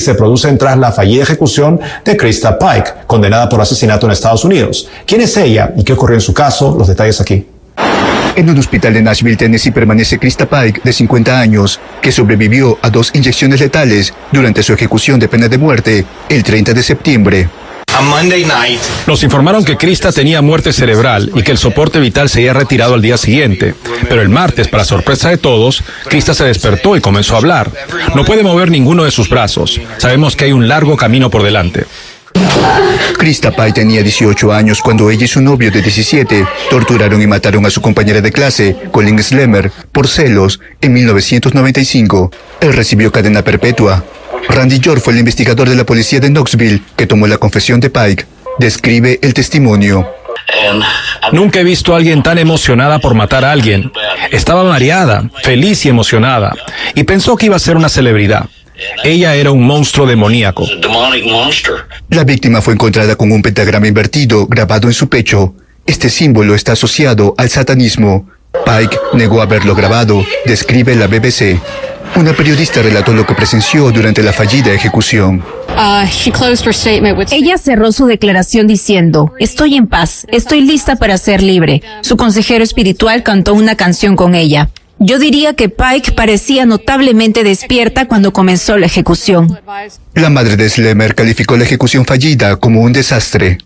se producen tras la fallida ejecución de Krista Pike, condenada por asesinato en Estados Unidos. ¿Quién es ella y qué ocurrió en su caso? Los detalles aquí. En un hospital de Nashville, Tennessee, permanece Krista Pike, de 50 años, que sobrevivió a 2 inyecciones letales durante su ejecución de pena de muerte el 30 de septiembre. Nos informaron que Krista tenía muerte cerebral y que el soporte vital se había retirado al día siguiente. Pero el martes, para sorpresa de todos, Krista se despertó y comenzó a hablar. No puede mover ninguno de sus brazos. Sabemos que hay un largo camino por delante. Krista Pike tenía 18 años cuando ella y su novio de 17 torturaron y mataron a su compañera de clase, Colleen Slemmer, por celos en 1995. Él recibió cadena perpetua. Randy York fue el investigador de la policía de Knoxville que tomó la confesión de Pike. Describe el testimonio. Nunca he visto a alguien tan emocionada por matar a alguien. Estaba mareada, feliz y emocionada, y pensó que iba a ser una celebridad. Ella era un monstruo demoníaco. La víctima fue encontrada con un pentagrama invertido grabado en su pecho. Este símbolo está asociado al satanismo. Pike negó haberlo grabado, describe la BBC. Una periodista relató lo que presenció durante la fallida ejecución. Ella cerró su declaración diciendo: "Estoy en paz, estoy lista para ser libre". Su consejero espiritual cantó una canción con ella. Yo diría que Pike parecía notablemente despierta cuando comenzó la ejecución. La madre de Slemmer calificó la ejecución fallida como un desastre.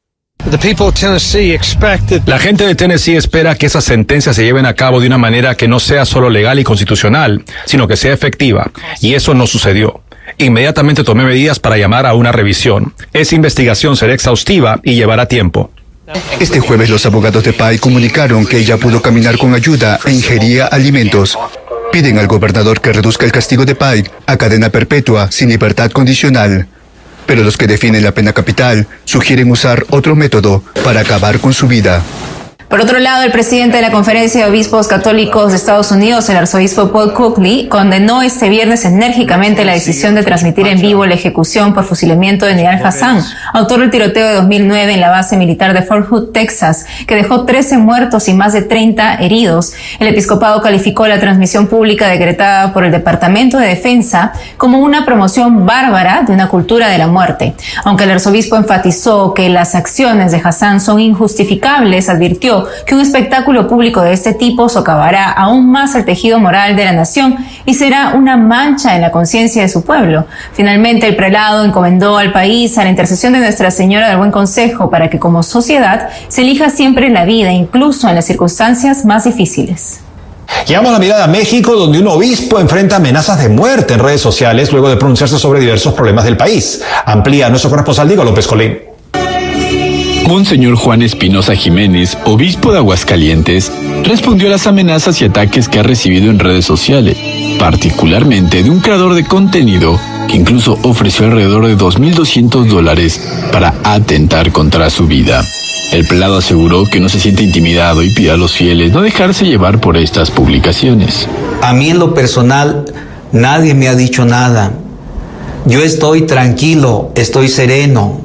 La gente de Tennessee espera que esas sentencias se lleven a cabo de una manera que no sea solo legal y constitucional, sino que sea efectiva, y eso no sucedió. Inmediatamente tomé medidas para llamar a una revisión. Esa investigación será exhaustiva y llevará tiempo. Este jueves los abogados de Pike comunicaron que ella pudo caminar con ayuda e ingería alimentos. Piden al gobernador que reduzca el castigo de Pike a cadena perpetua sin libertad condicional. Pero los que definen la pena capital sugieren usar otro método para acabar con su vida. Por otro lado, el presidente de la Conferencia de Obispos Católicos de Estados Unidos, el arzobispo Paul Cooley, condenó este viernes enérgicamente la decisión de transmitir en vivo la ejecución por fusilamiento de Nidal Hassan, autor del tiroteo de 2009 en la base militar de Fort Hood, Texas, que dejó 13 muertos y más de 30 heridos. El episcopado calificó la transmisión pública decretada por el Departamento de Defensa como una promoción bárbara de una cultura de la muerte. Aunque el arzobispo enfatizó que las acciones de Hassan son injustificables, advirtió que un espectáculo público de este tipo socavará aún más el tejido moral de la nación y será una mancha en la conciencia de su pueblo. Finalmente, el prelado encomendó al país a la intercesión de Nuestra Señora del Buen Consejo para que como sociedad se elija siempre la vida, incluso en las circunstancias más difíciles. Llevamos la mirada a México, donde un obispo enfrenta amenazas de muerte en redes sociales luego de pronunciarse sobre diversos problemas del país. Amplía nuestro corresponsal Diego López Colín. Monseñor Juan Espinosa Jiménez, obispo de Aguascalientes, respondió a las amenazas y ataques que ha recibido en redes sociales, particularmente de un creador de contenido que incluso ofreció alrededor de $2,200 para atentar contra su vida. El prelado aseguró que no se siente intimidado y pide a los fieles no dejarse llevar por estas publicaciones. A mí en lo personal nadie me ha dicho nada. Yo estoy tranquilo, estoy sereno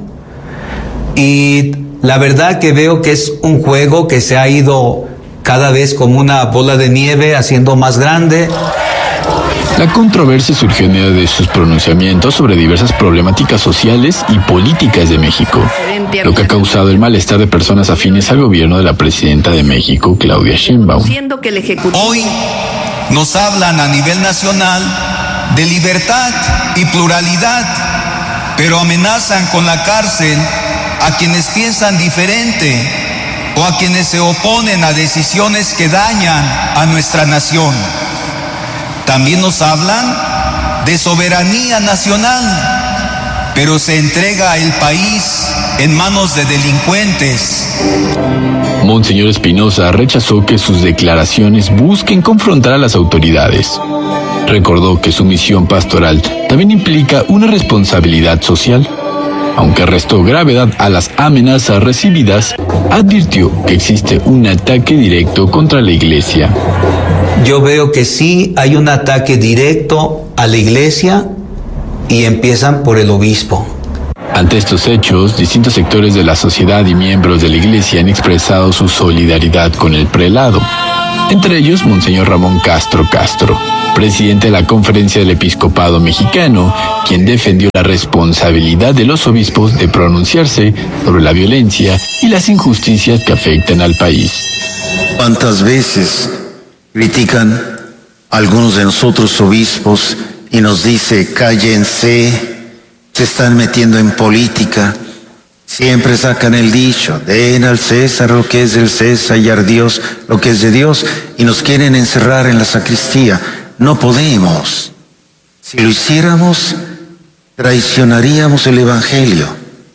y la verdad que veo que es un juego que se ha ido cada vez como una bola de nieve haciendo más grande. La controversia surgió en medio de sus pronunciamientos sobre diversas problemáticas sociales y políticas de México, lo que ha causado el malestar de personas afines al gobierno de la presidenta de México, Claudia Sheinbaum. Hoy nos hablan a nivel nacional de libertad y pluralidad, pero amenazan con la cárcel a quienes piensan diferente o a quienes se oponen a decisiones que dañan a nuestra nación. También nos hablan de soberanía nacional, pero se entrega el país en manos de delincuentes. Monseñor Espinosa rechazó que sus declaraciones busquen confrontar a las autoridades. Recordó que su misión pastoral también implica una responsabilidad social. Aunque restó gravedad a las amenazas recibidas, advirtió que existe un ataque directo contra la Iglesia. Yo veo que sí hay un ataque directo a la Iglesia y empiezan por el obispo. Ante estos hechos, distintos sectores de la sociedad y miembros de la Iglesia han expresado su solidaridad con el prelado. entre ellos Monseñor Ramón Castro, presidente de la Conferencia del Episcopado Mexicano, quien defendió la responsabilidad de los obispos de pronunciarse sobre la violencia y las injusticias que afectan al país. ¿Cuántas veces critican algunos de nosotros obispos y nos dice cállense, se están metiendo en política? Siempre sacan el dicho, den al César lo que es del César y a Dios lo que es de Dios, y nos quieren encerrar en la sacristía. No podemos. Si lo hiciéramos, traicionaríamos el Evangelio.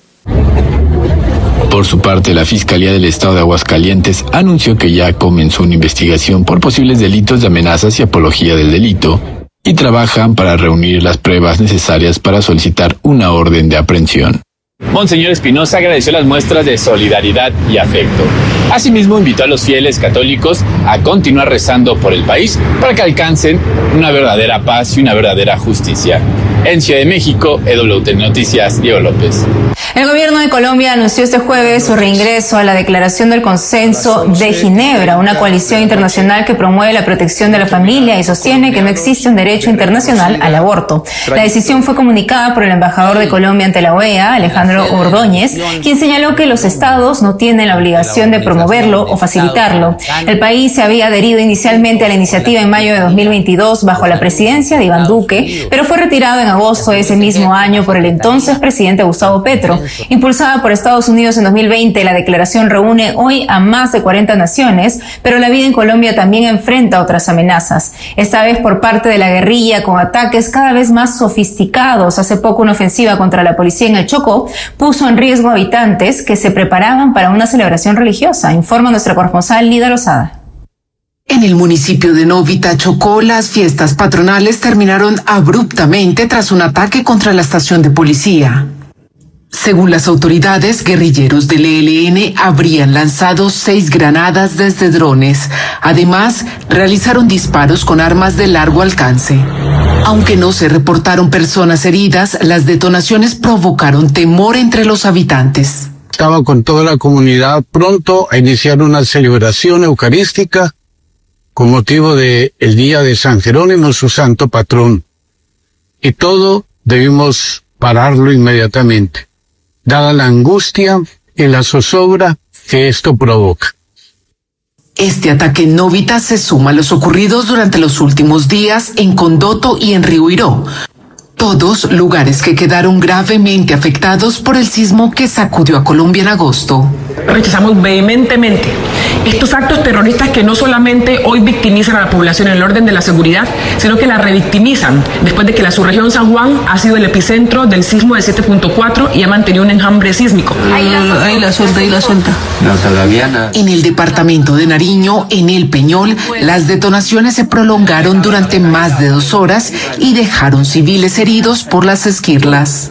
Por su parte, la Fiscalía del Estado de Aguascalientes anunció que ya comenzó una investigación por posibles delitos de amenazas y apología del delito, y trabajan para reunir las pruebas necesarias para solicitar una orden de aprehensión. Monseñor Espinosa agradeció las muestras de solidaridad y afecto. Asimismo, invitó a los fieles católicos a continuar rezando por el país para que alcancen una verdadera paz y una verdadera justicia. En Ciudad de México, EWT Noticias, Diego López. El gobierno de Colombia anunció este jueves su reingreso a la Declaración del Consenso de Ginebra, una coalición internacional que promueve la protección de la familia y sostiene que no existe un derecho internacional al aborto. La decisión fue comunicada por el embajador de Colombia ante la OEA, Alejandro Ordóñez, quien señaló que los estados no tienen la obligación de promoverlo o facilitarlo. El país se había adherido inicialmente a la iniciativa en mayo de 2022 bajo la presidencia de Iván Duque, pero fue retirado en agosto de ese mismo año por el entonces presidente Gustavo Petro. Impulsada por Estados Unidos en 2020, la declaración reúne hoy a más de 40 naciones, pero la vida en Colombia también enfrenta otras amenazas, esta vez por parte de la guerrilla con ataques cada vez más sofisticados. Hace poco una ofensiva contra la policía en el Chocó puso en riesgo a habitantes que se preparaban para una celebración religiosa, informa nuestra corresponsal Lida Lozada. En el municipio de Novita, Chocó, las fiestas patronales terminaron abruptamente tras un ataque contra la estación de policía. Según las autoridades, guerrilleros del ELN habrían lanzado 6 granadas desde drones. Además, realizaron disparos con armas de largo alcance. Aunque no se reportaron personas heridas, las detonaciones provocaron temor entre los habitantes. Estaba con toda la comunidad pronto a iniciar una celebración eucarística con motivo del Día de San Jerónimo, su santo patrón. Y todo debimos pararlo inmediatamente, dada la angustia y la zozobra que esto provoca. Este ataque en Novita se suma a los ocurridos durante los últimos días en Condoto y en Río Iró, todos lugares que quedaron gravemente afectados por el sismo que sacudió a Colombia en agosto. Rechazamos vehementemente estos actos terroristas que no solamente hoy victimizan a la población en el orden de la seguridad, sino que la revictimizan después de que la subregión San Juan ha sido el epicentro del sismo de 7.4 y ha mantenido un enjambre sísmico. Ahí la suelta. No, todavía no. En el departamento de Nariño, en El Peñol, las detonaciones se prolongaron durante más de 2 horas y dejaron civiles heridos por las esquirlas.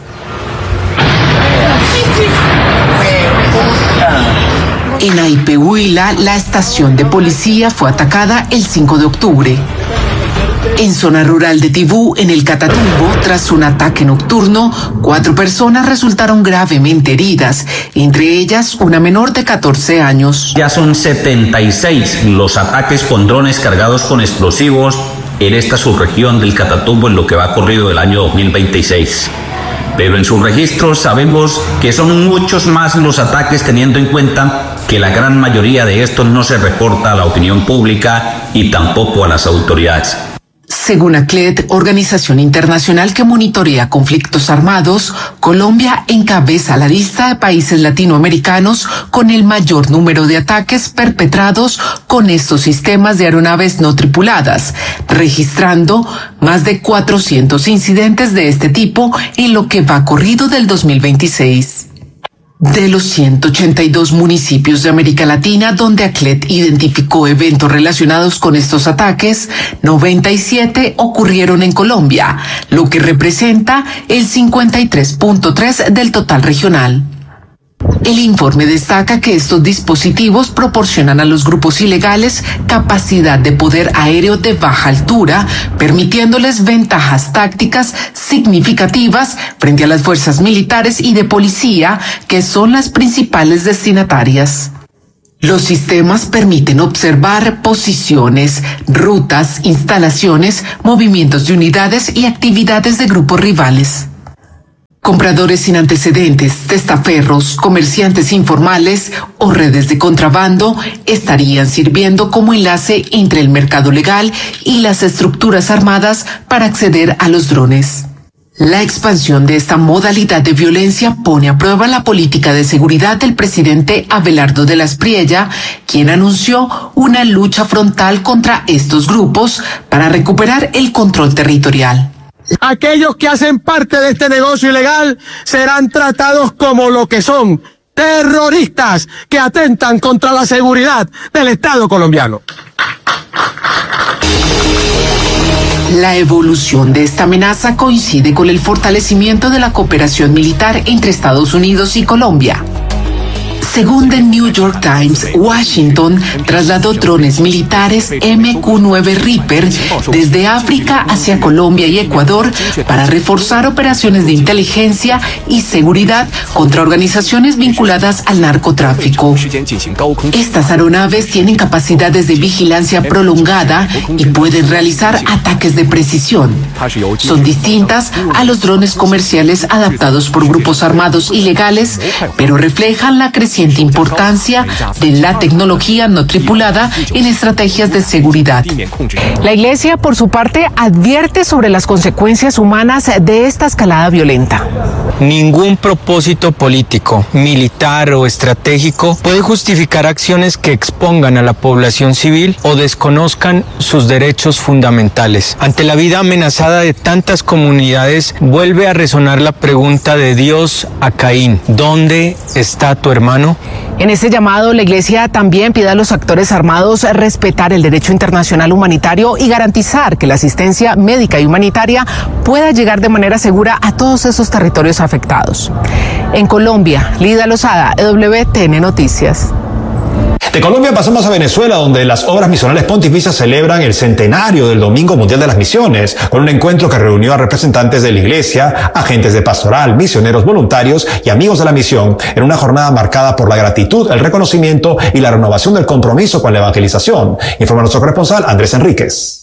En Aipehuila, la estación de policía fue atacada el 5 de octubre. En zona rural de Tibú, en el Catatumbo, tras un ataque nocturno, 4 personas resultaron gravemente heridas, entre ellas una menor de 14 años. Ya son 76 los ataques con drones cargados con explosivos en esta subregión del Catatumbo en lo que va corrido del año 2026. Pero en sus registros sabemos que son muchos más los ataques, teniendo en cuenta que la gran mayoría de estos no se reporta a la opinión pública y tampoco a las autoridades. Según ACLED, organización internacional que monitorea conflictos armados, Colombia encabeza la lista de países latinoamericanos con el mayor número de ataques perpetrados con estos sistemas de aeronaves no tripuladas, registrando más de 400 incidentes de este tipo en lo que va corrido del 2026. De los 182 municipios de América Latina donde ACLED identificó eventos relacionados con estos ataques, 97 ocurrieron en Colombia, lo que representa el 53.3% del total regional. El informe destaca que estos dispositivos proporcionan a los grupos ilegales capacidad de poder aéreo de baja altura, permitiéndoles ventajas tácticas significativas frente a las fuerzas militares y de policía, que son las principales destinatarias. Los sistemas permiten observar posiciones, rutas, instalaciones, movimientos de unidades y actividades de grupos rivales. Compradores sin antecedentes, testaferros, comerciantes informales o redes de contrabando estarían sirviendo como enlace entre el mercado legal y las estructuras armadas para acceder a los drones. La expansión de esta modalidad de violencia pone a prueba la política de seguridad del presidente Abelardo de la Espriella, quien anunció una lucha frontal contra estos grupos para recuperar el control territorial. Aquellos que hacen parte de este negocio ilegal serán tratados como lo que son, terroristas que atentan contra la seguridad del Estado colombiano. La evolución de esta amenaza coincide con el fortalecimiento de la cooperación militar entre Estados Unidos y Colombia. Según The New York Times, Washington trasladó drones militares MQ-9 Reaper desde África hacia Colombia y Ecuador para reforzar operaciones de inteligencia y seguridad contra organizaciones vinculadas al narcotráfico. Estas aeronaves tienen capacidades de vigilancia prolongada y pueden realizar ataques de precisión. Son distintas a los drones comerciales adaptados por grupos armados ilegales, pero reflejan la creciente importancia de la tecnología no tripulada en estrategias de seguridad. La Iglesia, por su parte, advierte sobre las consecuencias humanas de esta escalada violenta. Ningún propósito político, militar o estratégico puede justificar acciones que expongan a la población civil o desconozcan sus derechos fundamentales. Ante la vida amenazada de tantas comunidades, vuelve a resonar la pregunta de Dios a Caín: ¿dónde está tu hermano? En este llamado, la Iglesia también pide a los actores armados respetar el derecho internacional humanitario y garantizar que la asistencia médica y humanitaria pueda llegar de manera segura a todos esos territorios afectados. En Colombia, Lida Lozada, EWTN Noticias. De Colombia pasamos a Venezuela, donde las obras misionales pontificias celebran el centenario del Domingo Mundial de las Misiones, con un encuentro que reunió a representantes de la Iglesia, agentes de pastoral, misioneros voluntarios y amigos de la misión, en una jornada marcada por la gratitud, el reconocimiento y la renovación del compromiso con la evangelización. Informa nuestro corresponsal Andrés Enríquez.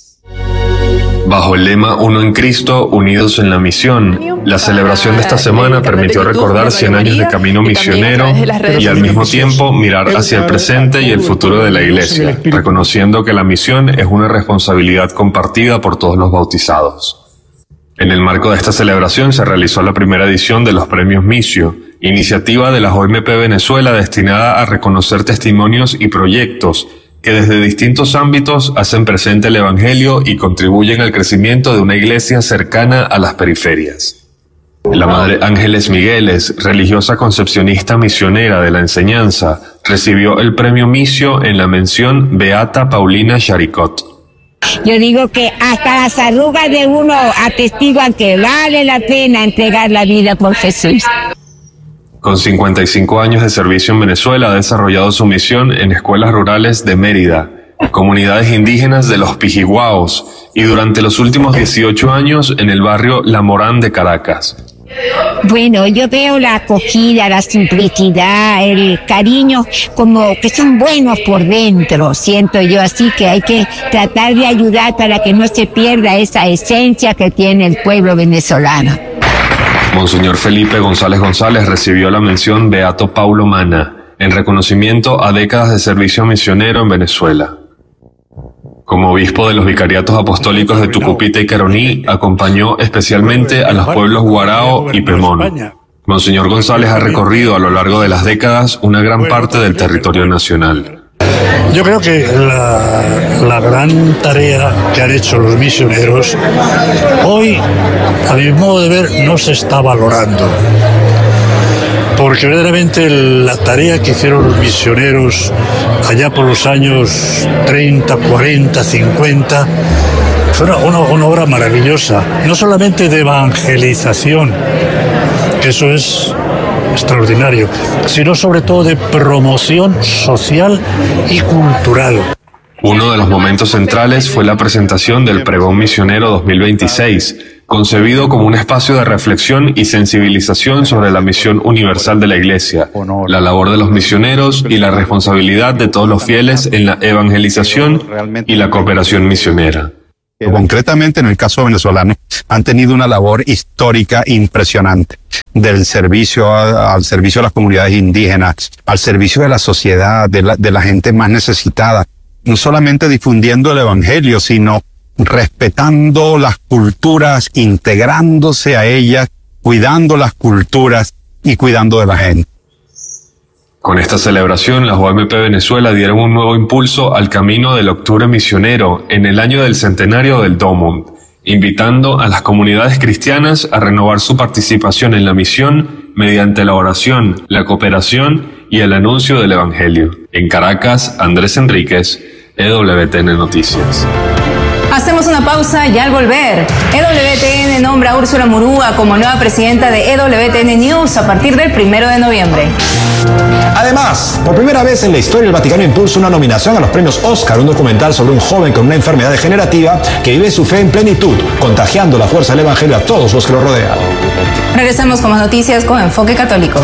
Bajo el lema Uno en Cristo, unidos en la misión, la celebración de esta semana permitió recordar 100 años de camino misionero y al mismo tiempo mirar hacia el presente y el futuro de la Iglesia, reconociendo que la misión es una responsabilidad compartida por todos los bautizados. En el marco de esta celebración se realizó la primera edición de los Premios Missio, iniciativa de la OMP Venezuela destinada a reconocer testimonios y proyectos que desde distintos ámbitos hacen presente el Evangelio y contribuyen al crecimiento de una iglesia cercana a las periferias. La Madre Ángeles Migueles, religiosa concepcionista misionera de la enseñanza, recibió el premio Missio en la mención Beata Paulina Charicot. Yo digo que hasta las arrugas de uno atestiguan que vale la pena entregar la vida por Jesús. Con 55 años de servicio en Venezuela, ha desarrollado su misión en escuelas rurales de Mérida, comunidades indígenas de los Pijiguaos y durante los últimos 18 años en el barrio La Morán de Caracas. Bueno, yo veo la acogida, la simplicidad, el cariño, como que son buenos por dentro, siento yo, así que hay que tratar de ayudar para que no se pierda esa esencia que tiene el pueblo venezolano. Monseñor Felipe González González recibió la mención Beato Paulo Mana, en reconocimiento a décadas de servicio misionero en Venezuela. Como obispo de los vicariatos apostólicos de Tucupita y Caroní, acompañó especialmente a los pueblos Guarao y Pemón. Monseñor González ha recorrido a lo largo de las décadas una gran parte del territorio nacional. Yo creo que la gran tarea que han hecho los misioneros hoy, a mi modo de ver, no se está valorando. Porque verdaderamente la tarea que hicieron los misioneros allá por los años 30, 40, 50, fue una obra maravillosa. No solamente de evangelización, que eso es extraordinario, sino sobre todo de promoción social y cultural. Uno de los momentos centrales fue la presentación del Pregón Misionero 2026, concebido como un espacio de reflexión y sensibilización sobre la misión universal de la Iglesia, la labor de los misioneros y la responsabilidad de todos los fieles en la evangelización y la cooperación misionera. Concretamente, en el caso venezolano, han tenido una labor histórica impresionante del servicio al servicio de las comunidades indígenas, al servicio de la sociedad, de la gente más necesitada, no solamente difundiendo el evangelio, sino respetando las culturas, integrándose a ellas, cuidando las culturas y cuidando de la gente. Con esta celebración, las OMP Venezuela dieron un nuevo impulso al camino del Octubre Misionero en el año del centenario del DOMOND, invitando a las comunidades cristianas a renovar su participación en la misión mediante la oración, la cooperación y el anuncio del Evangelio. En Caracas, Andrés Enríquez, EWTN Noticias. Hacemos una pausa y al volver, EWTN nombra a Úrsula Murúa como nueva presidenta de EWTN News a partir del 1 de noviembre. Además, por primera vez en la historia, el Vaticano impulsa una nominación a los premios Oscar, un documental sobre un joven con una enfermedad degenerativa que vive su fe en plenitud, contagiando la fuerza del Evangelio a todos los que lo rodean. Regresamos con más noticias con Enfoque Católico.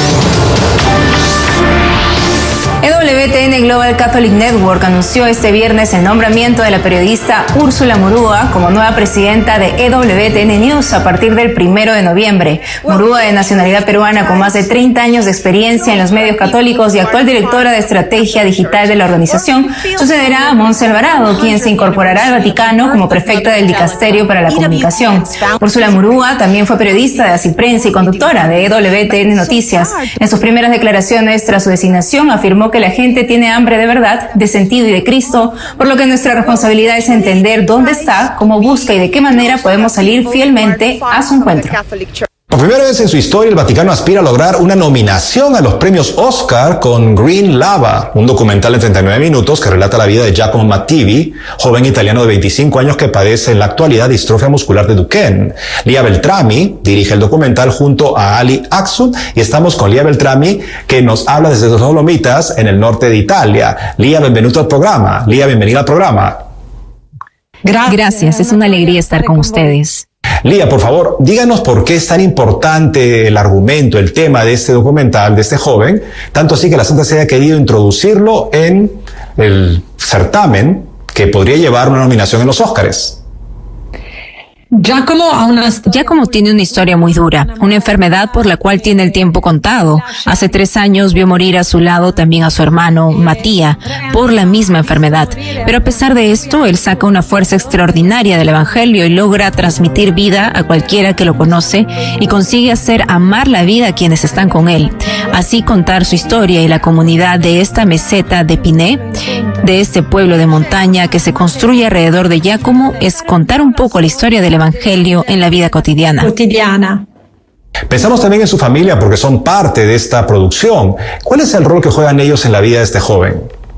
EWTN Global Catholic Network anunció este viernes el nombramiento de la periodista Úrsula Murúa como nueva presidenta de EWTN News a partir del 1 de noviembre. Murúa, de nacionalidad peruana con más de 30 años de experiencia en los medios católicos y actual directora de estrategia digital de la organización, sucederá a Montse Alvarado, quien se incorporará al Vaticano como prefecta del Dicasterio para la Comunicación. Úrsula Murúa también fue periodista de Asiprensa y conductora de EWTN Noticias. En sus primeras declaraciones tras su designación afirmó que la gente tiene hambre de verdad, de sentido y de Cristo, por lo que nuestra responsabilidad es entender dónde está, cómo busca y de qué manera podemos salir fielmente a su encuentro. Por primera vez en su historia, el Vaticano aspira a lograr una nominación a los premios Oscar con Green Lava, un documental de 39 minutos que relata la vida de Giacomo Mattivi, joven italiano de 25 años que padece en la actualidad distrofia muscular de Duchenne. Lia Beltrami dirige el documental junto a Ali Aksu y estamos con Lia Beltrami, que nos habla desde los Dolomitas en el norte de Italia. Lia, bienvenido al programa. Lia, bienvenida al programa. Gracias, es una alegría estar con ustedes. Lia, por favor, díganos por qué es tan importante el argumento, el tema de este documental, de este joven, tanto así que la Santa Sede ha querido introducirlo en el certamen que podría llevar una nominación en los Óscares. Giacomo tiene una historia muy dura, una enfermedad por la cual tiene el tiempo contado. Hace 3 años vio morir a su lado también a su hermano, Matías, por la misma enfermedad. Pero a pesar de esto, él saca una fuerza extraordinaria del Evangelio y logra transmitir vida a cualquiera que lo conoce y consigue hacer amar la vida a quienes están con él. Así contar su historia y la comunidad de esta meseta de Piné, de este pueblo de montaña que se construye alrededor de Giacomo, es contar un poco la historia del Evangelio en la vida cotidiana. Pensamos también en su familia porque son parte de esta producción. ¿Cuál es el rol que juegan ellos en la vida de este joven?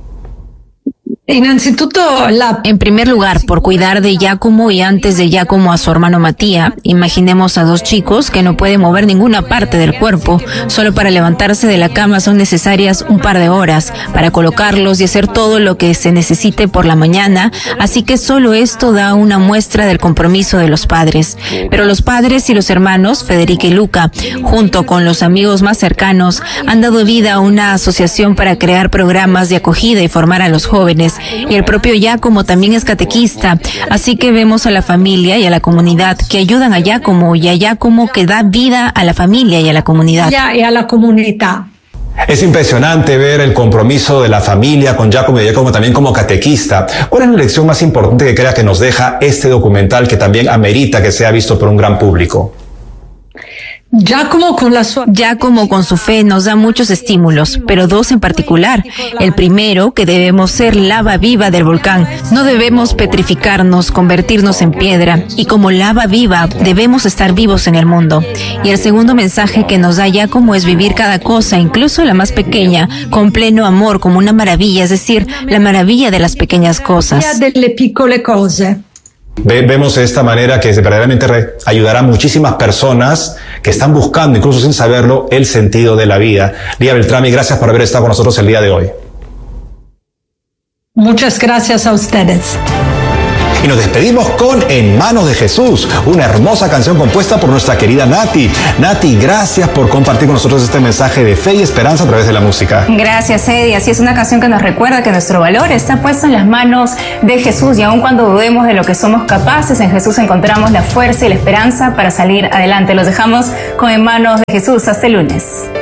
En primer lugar, por cuidar de Giacomo y antes de Giacomo a su hermano Matías. Imaginemos a 2 chicos que no pueden mover ninguna parte del cuerpo. Solo para levantarse de la cama son necesarias un par de horas para colocarlos y hacer todo lo que se necesite por la mañana. Así que solo esto da una muestra del compromiso de los padres. Pero los padres y los hermanos, Federica y Luca, junto con los amigos más cercanos, han dado vida a una asociación para crear programas de acogida y formar a los jóvenes. Y el propio Giacomo también es catequista, así que vemos a la familia y a la comunidad que ayudan a Giacomo y a Giacomo que da vida a la familia y a la comunidad. Es impresionante ver el compromiso de la familia con Giacomo y Giacomo también como catequista. ¿Cuál es la lección más importante que crea que nos deja este documental que también amerita que sea visto por un gran público? Giacomo con su fe nos da muchos estímulos, pero 2 en particular. El primero, que debemos ser lava viva del volcán. No debemos petrificarnos, convertirnos en piedra. Y como lava viva, debemos estar vivos en el mundo. Y el segundo mensaje que nos da Giacomo es vivir cada cosa, incluso la más pequeña, con pleno amor, como una maravilla, es decir, la maravilla de las pequeñas cosas. Vemos de esta manera que verdaderamente ayudará a muchísimas personas que están buscando, incluso sin saberlo, el sentido de la vida. Lia Beltrami, gracias por haber estado con nosotros el día de hoy. Muchas gracias a ustedes. Y nos despedimos con En Manos de Jesús, una hermosa canción compuesta por nuestra querida Nati. Nati, gracias por compartir con nosotros este mensaje de fe y esperanza a través de la música. Gracias, Eddie. Así es, una canción que nos recuerda que nuestro valor está puesto en las manos de Jesús, y aun cuando dudemos de lo que somos capaces, en Jesús encontramos la fuerza y la esperanza para salir adelante. Los dejamos con En Manos de Jesús. Hasta el lunes.